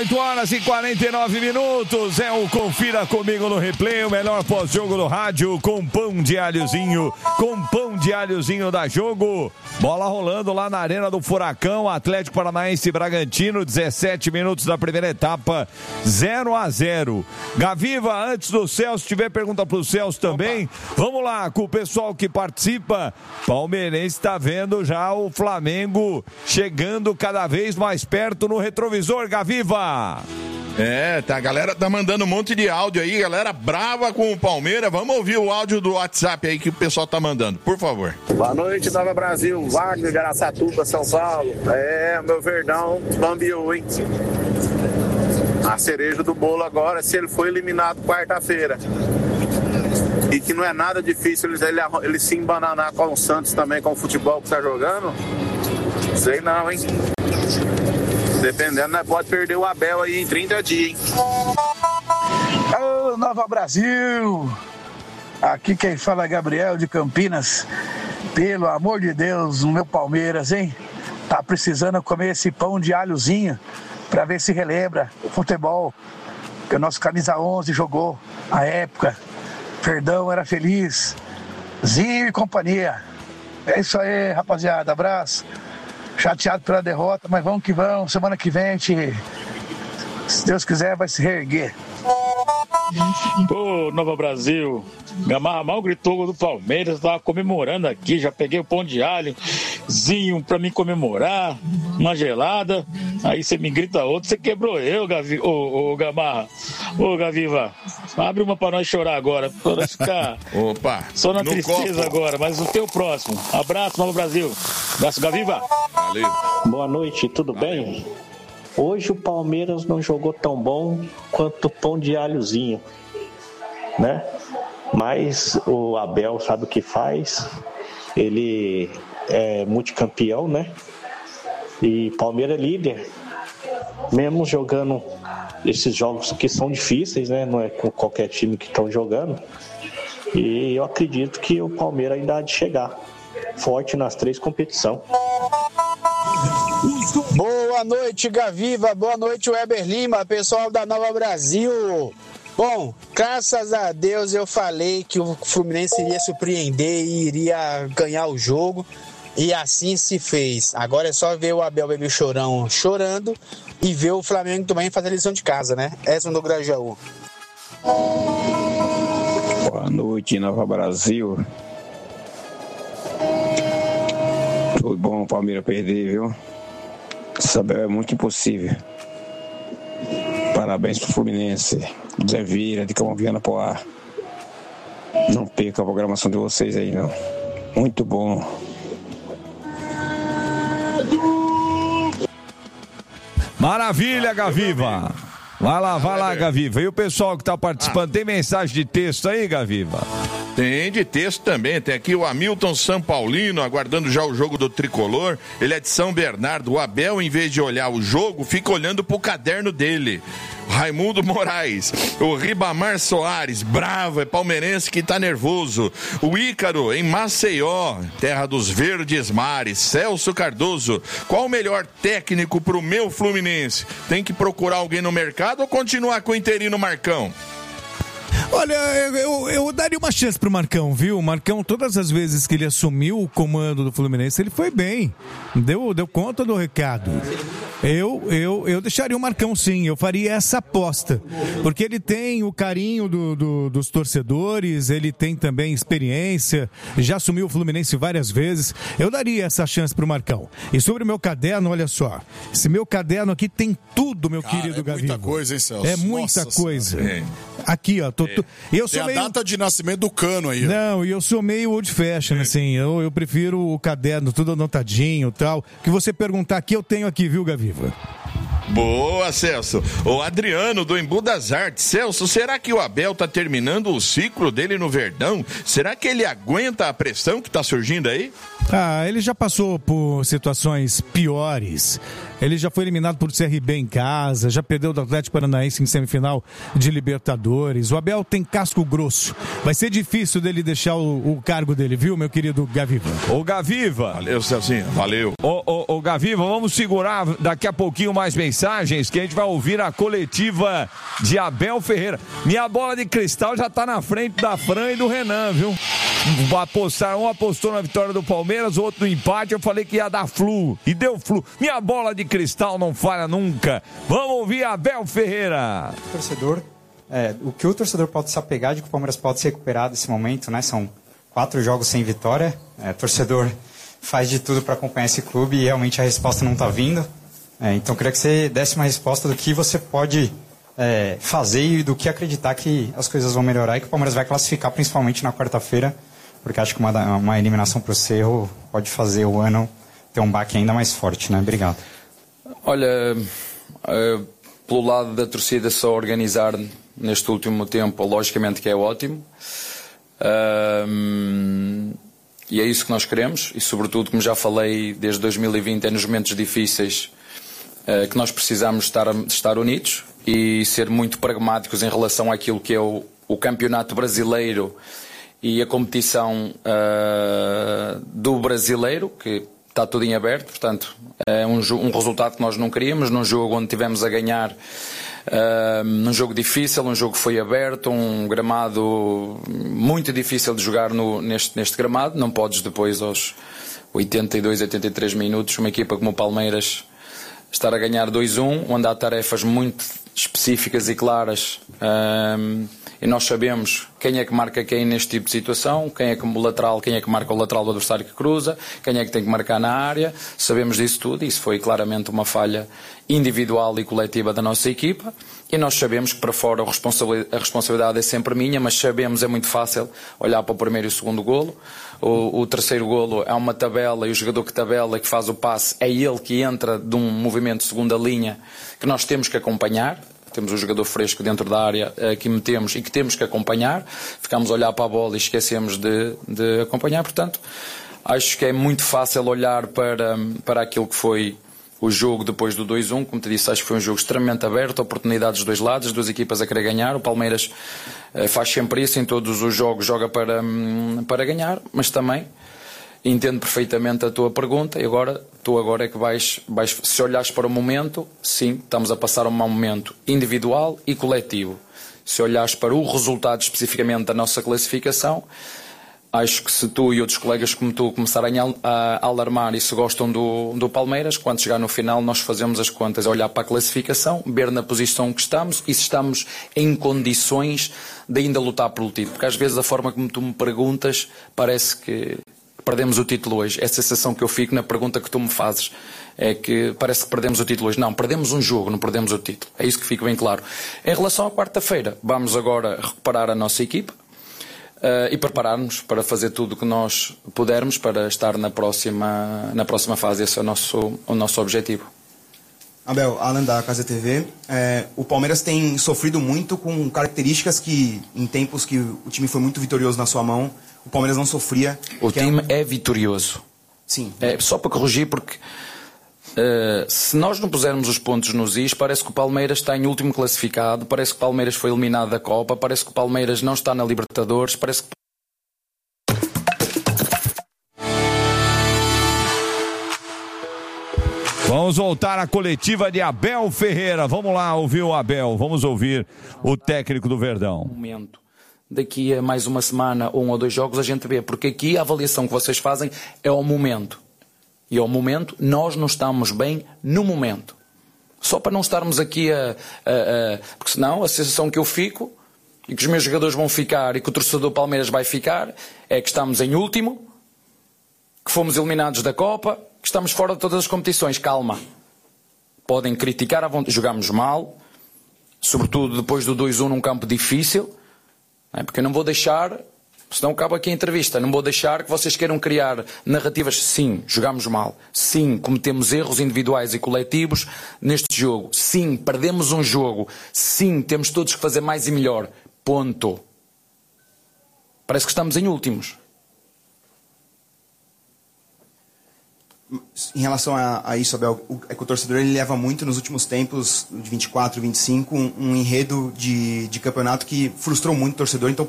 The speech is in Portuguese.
8h49. É o Confira Comigo no Replay, o melhor pós-jogo do rádio, com pão de alhozinho, da Jogo. Bola rolando lá na Arena do Furacão, Atlético Paranaense e Bragantino, 17 minutos da primeira etapa, 0-0. Gaviva, antes do Celso, tiver pergunta pro Celso também. Vamos lá, com o pessoal que participa. Palmeirense está vendo já o Flamengo chegando cada vez mais perto no retrovisor, Gaviva. A galera tá mandando um monte de áudio aí, galera brava com o Palmeiras. Vamos ouvir o áudio do WhatsApp aí que o pessoal tá mandando, por favor. Boa noite, Nova Brasil, Wagner de Araçatuba, São Paulo. Meu Verdão bambiou, hein? A cereja do bolo agora, se ele for eliminado quarta-feira. E que não é nada difícil ele se embananar com o Santos também, com o futebol que tá jogando. Sei não, hein? Dependendo, nós pode perder o Abel aí em 30 dias, hein? Ô, Nova Brasil! Aqui quem fala é Gabriel de Campinas. Pelo amor de Deus, o meu Palmeiras, hein? Tá precisando comer esse pão de alhozinho pra ver se relembra o futebol que o nosso camisa 11 jogou a época. Perdão, era feliz. Zinho e companhia. É isso aí, rapaziada. Abraço. Chateado pela derrota, mas vamos que vamos. Semana que vem a gente, se Deus quiser, vai se reerguer. Ô, Nova Brasil, Gamarra mal gritou o gol do Palmeiras, tava comemorando aqui, já peguei o pão de alhozinho pra mim comemorar, uma gelada, aí você me grita outro, você quebrou eu, ô Gamarra. Ô, Gaviva, abre uma pra nós chorar agora, pra nós ficar só na tristeza copo. Agora, mas o teu próximo. Abraço, Nova Brasil. Abraço, Gaviva. Valeu. Boa noite, tudo bem? Hoje o Palmeiras não jogou tão bom quanto o pão de alhozinho, né? Mas o Abel sabe o que faz, ele é multicampeão, né? E Palmeiras é líder, mesmo jogando esses jogos que são difíceis, né? Não é com qualquer time que estão jogando. E eu acredito que o Palmeiras ainda há de chegar forte nas 3 competições. Boa noite, Gaviva. Boa noite, Weber Lima, pessoal da Nova Brasil. Bom, graças a Deus eu falei que o Fluminense iria surpreender e iria ganhar o jogo. E assim se fez. Agora é só ver o Abel Bebê Chorão chorando e ver o Flamengo também fazer a lição de casa, né? Essa do Grajaú. Boa noite, Nova Brasil. Tudo bom o Palmeiras perder, viu? Saber é muito impossível. Parabéns pro Fluminense. Zé Vira, de Camão Viana Poá. Não perca a programação de vocês aí, não. Muito bom. Maravilha, Gaviva. Vai lá, Gaviva. E o pessoal que tá participando, tem mensagem de texto aí, Gaviva? Tem de texto também, tem aqui o Hamilton São Paulino, aguardando já o jogo do Tricolor. Ele é de São Bernardo. O Abel, em vez de olhar o jogo, fica olhando pro caderno dele. Raimundo Moraes, o Ribamar Soares, bravo, é palmeirense que tá nervoso. O Ícaro, em Maceió, terra dos verdes mares. Celso Cardoso, qual o melhor técnico pro meu Fluminense? Tem que procurar alguém no mercado ou continuar com o interino Marcão? Olha, eu daria uma chance pro Marcão, viu? O Marcão, todas as vezes que ele assumiu o comando do Fluminense, ele foi bem. Deu conta do recado. Eu deixaria o Marcão, sim. Eu faria essa aposta. Porque ele tem o carinho dos torcedores, ele tem também experiência, já assumiu o Fluminense várias vezes. Eu daria essa chance pro Marcão. E sobre o meu caderno, olha só. Esse meu caderno aqui tem tudo, meu querido Gaviva. É muita coisa, hein, Celso? É muita coisa. Aqui, ó. Eu sou tem meio... a data de nascimento do Cano aí. Ó. Não, e eu sou meio old fashion, assim. Eu prefiro o caderno tudo anotadinho e tal. O que você perguntar aqui, eu tenho aqui, viu, Gaviva? Boa, Celso. O Adriano do Embu das Artes. Celso, será que o Abel tá terminando o ciclo dele no Verdão? Será que ele aguenta a pressão que tá surgindo aí? Ele já passou por situações piores. Ele já foi eliminado por CRB em casa, já perdeu do Atlético Paranaense em semifinal de Libertadores. O Abel tem casco grosso. Vai ser difícil dele deixar o cargo dele, viu, meu querido Gaviva? Ô, Gaviva. Valeu, Celcinho. Valeu. Ô, Gaviva, vamos segurar daqui a pouquinho mais mensagens, que a gente vai ouvir a coletiva de Abel Ferreira. Minha bola de cristal já tá na frente da Fran e do Renan, viu? Um apostou na vitória do Palmeiras, o outro no empate. Eu falei que ia dar flu, e deu flu. Minha bola de cristal não falha nunca. Vamos ouvir Abel Ferreira. Torcedor, o que o torcedor pode se apegar de que o Palmeiras pode se recuperar desse momento, né? São 4 jogos sem vitória. Torcedor faz de tudo para acompanhar esse clube e realmente a resposta não está vindo. Então eu queria que você desse uma resposta do que você pode fazer e do que acreditar que as coisas vão melhorar e que o Palmeiras vai classificar principalmente na quarta-feira, porque acho que uma eliminação para o Cerro pode fazer o ano ter um baque ainda mais forte, né? Obrigado. Olha, pelo lado da torcida só organizar neste último tempo, logicamente que é ótimo. E é isso que nós queremos e sobretudo, como já falei, desde 2020 é nos momentos difíceis que nós precisamos estar unidos e ser muito pragmáticos em relação àquilo que é o campeonato brasileiro e a competição do brasileiro, que está tudo em aberto. Portanto, é um resultado que nós não queríamos, num jogo onde tivemos a ganhar, num jogo difícil, um jogo que foi aberto, um gramado muito difícil de jogar neste gramado. Não podes depois aos 82, 83 minutos, uma equipa como o Palmeiras estar a ganhar 2-1, onde há tarefas muito específicas e claras, e nós sabemos quem é que marca quem neste tipo de situação, quem é que marca o lateral do adversário que cruza, quem é que tem que marcar na área. Sabemos disso tudo, e isso foi claramente uma falha individual e coletiva da nossa equipa, e nós sabemos que para fora a responsabilidade é sempre minha, mas sabemos, é muito fácil olhar para o primeiro e o segundo golo. O terceiro golo é uma tabela, e o jogador que tabela, que faz o passe, é ele que entra de um movimento de segunda linha que nós temos que acompanhar. Temos um jogador fresco dentro da área que metemos e que temos que acompanhar. Ficamos a olhar para a bola e esquecemos de acompanhar. Portanto, acho que é muito fácil olhar para aquilo que foi o jogo depois do 2-1. Como te disse, acho que foi um jogo extremamente aberto, oportunidades dos dois lados, as duas equipas a querer ganhar. O Palmeiras faz sempre isso, em todos os jogos joga para ganhar, mas também entendo perfeitamente a tua pergunta. E agora é que vais, se olhares para o momento, sim, estamos a passar um mau momento individual e coletivo. Se olhares para o resultado especificamente da nossa classificação, acho que se tu e outros colegas como tu começarem a alarmar e se gostam do Palmeiras, quando chegar no final nós fazemos as contas, olhar para a classificação, ver na posição que estamos e se estamos em condições de ainda lutar pelo título. Porque às vezes a forma como tu me perguntas parece que perdemos o título hoje. É a sensação que eu fico na pergunta que tu me fazes. É que parece que perdemos o título hoje. Não, perdemos um jogo, não perdemos o título. É isso que fica bem claro. Em relação à quarta-feira, vamos agora recuperar a nossa equipa e preparar-nos para fazer tudo o que nós pudermos para estar na próxima fase. Esse é o nosso objetivo. Abel, Alan da Casa TV. O Palmeiras tem sofrido muito com características que, em tempos que o time foi muito vitorioso na sua mão, o Palmeiras não sofria. O time é vitorioso. Sim. Só para corrigir, porque se nós não pusermos os pontos nos is, parece que o Palmeiras está em último classificado, parece que o Palmeiras foi eliminado da Copa, parece que o Palmeiras não está na Libertadores, parece que... Vamos voltar à coletiva de Abel Ferreira. Vamos lá ouvir o Abel, vamos ouvir o técnico do Verdão. Daqui a mais uma semana, 1 ou 2 jogos, a gente vê, porque aqui a avaliação que vocês fazem é ao momento. E ao momento, nós não estamos bem no momento. Só para não estarmos aqui porque senão a sensação que eu fico, e que os meus jogadores vão ficar, e que o torcedor Palmeiras vai ficar, é que estamos em último, que fomos eliminados da Copa, que estamos fora de todas as competições. Calma. Podem criticar, jogámos mal, sobretudo depois do 2-1 num campo difícil, porque eu não vou deixar, senão acaba aqui a entrevista, não vou deixar que vocês queiram criar narrativas. Sim, jogámos mal. Sim, cometemos erros individuais e coletivos neste jogo. Sim, perdemos um jogo. Sim, temos todos que fazer mais e melhor. Ponto. Parece que estamos em últimos. em relação a isso, Abel, é que o torcedor ele leva muito nos últimos tempos, de 24, 25, um enredo de campeonato que frustrou muito o torcedor. Então,